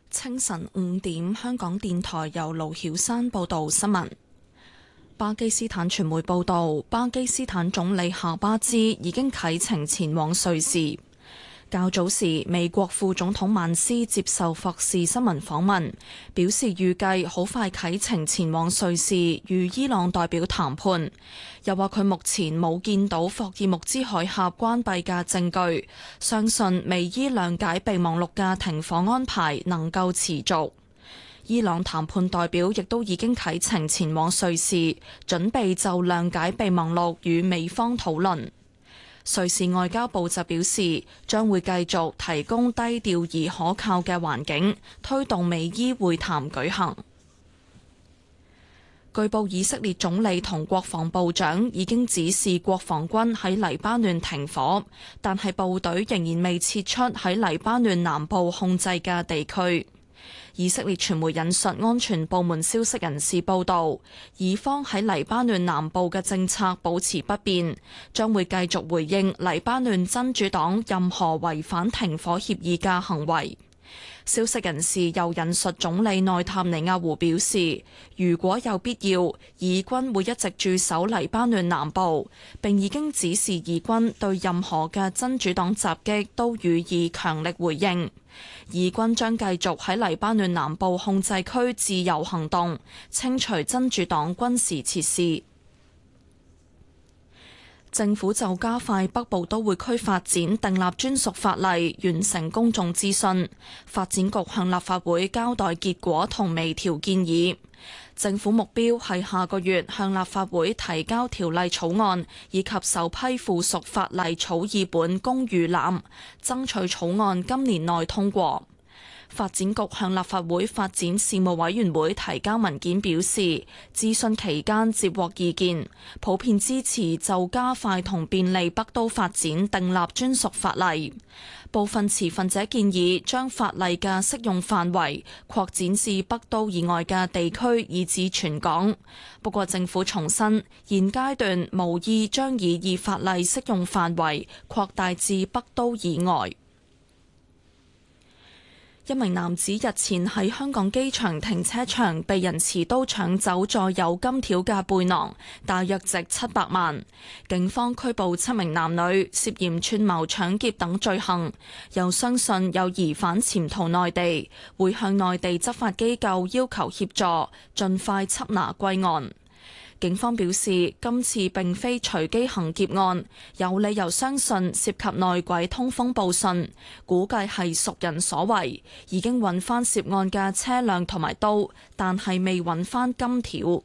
清晨5點，香港電台由盧曉山報道新聞。巴基斯坦傳媒報道，巴基斯坦總理夏巴茲已經啟程前往瑞士。較早時，美國副總統曼斯接受霍士新聞訪問，表示預計好快啟程前往瑞士與伊朗代表談判。又話佢目前冇見到霍爾木茲海峽關閉嘅證據，相信美伊諒解備忘錄嘅停火安排能夠持續。伊朗談判代表亦都已經啟程前往瑞士，準備就諒解備忘錄與美方討論。瑞士外交部就表示，將會繼續提供低調而可靠嘅環境，推動美伊會談舉行。據報以色列總理同國防部長已經指示國防軍喺黎巴嫩停火，但係部隊仍然未撤出喺黎巴嫩南部控制嘅地區。以色列傳媒引述安全部門消息人士報道，以方喺黎巴嫩南部嘅政策保持不變，將會繼續回應黎巴嫩真主黨任何違反停火協議嘅行為。消息人士又引述總理內塔尼亞胡表示，如果有必要，以軍會一直駐守黎巴嫩南部，並已經指示以軍對任何嘅真主黨襲擊都予以強力回應。以軍將繼續喺黎巴嫩南部控制區自由行動，清除真主黨軍事設施。政府就加快北部都會區發展訂立專屬法例，完成公眾諮詢。發展局向立法會交代結果同微調建議。政府目標係下個月向立法會提交條例草案，以及首批附屬法例草擬本供預覽，爭取草案今年內通過。發展局向立法會發展事務委員會提交文件表示，諮詢期間接獲意見，普遍支持就加快同便利北都發展訂立專屬法例。部分持份者建議將法例嘅適用範圍擴展至北都以外嘅地區，以至全港。不過政府重申，現階段無意將擬議法例適用範圍擴大至北都以外。一名男子日前喺香港機場停車場被人持刀搶走載有金條嘅背囊，大約值700萬。警方拘捕7名男女，涉嫌串謀搶劫等罪行，又相信有疑犯潛逃內地，會向內地執法機構要求協助，盡快緝拿歸案。警方表示，今次並非隨機行劫案，有理由相信涉及內鬼通風報信，估計係熟人所為，已經揾翻涉案嘅車輛同埋刀，但係未揾翻金條。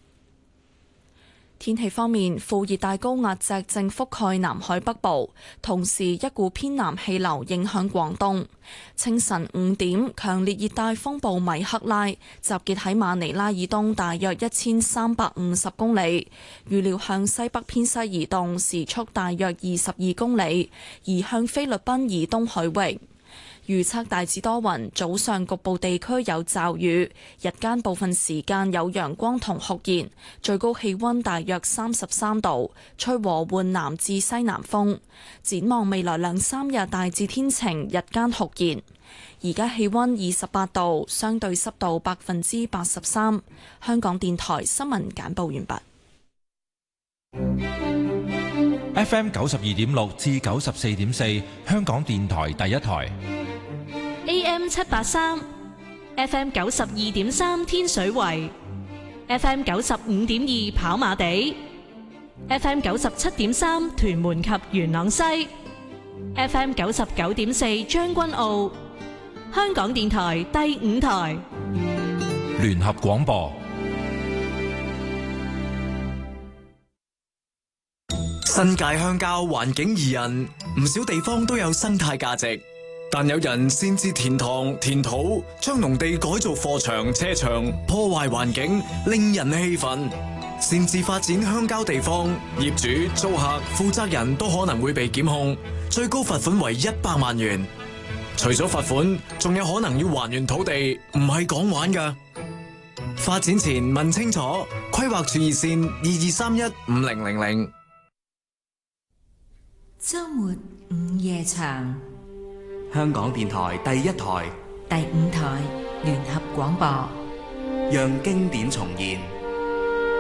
天氣方面，副熱帶高壓脊正覆蓋南海北部，同時一股偏南氣流影響廣東。清晨5點，強烈熱帶風暴米克拉集結喺馬尼拉以東大約1350公里，預料向西北偏西移動，時速大約22公里，移向菲律賓以東海域。預測大致多雲，早上局部地區有驟雨，日間部分時間有陽光同酷熱，最高氣溫大約33度，吹和緩南至西南風。展望未來2-3日大致天晴，日間酷熱。而家氣溫28度，相對濕度83%。香港電台新聞簡報完畢。FM 92.6至94.4，香港電台第一台。 AM 783 FM 92.3天水圍 FM 95.2跑馬地 FM 97.3屯門及元朗西 FM 99.4將軍澳。香港電台第5台聯合廣播。 新界鄉郊環境宜人，唔少地方都有生態價值。但有人擅自填塘填土，將農地改造貨場車場，破壞環境，令人氣憤。擅自發展鄉郊地方，業主、租客、負責人都可能會被檢控，最高罰款為100萬元。除咗罰款，仲有可能要還原土地，唔係講玩㗎。發展前問清楚，規劃處熱線22315000。 周末午夜場。 香港電台第一台第5台聯合廣播， 讓經典重現，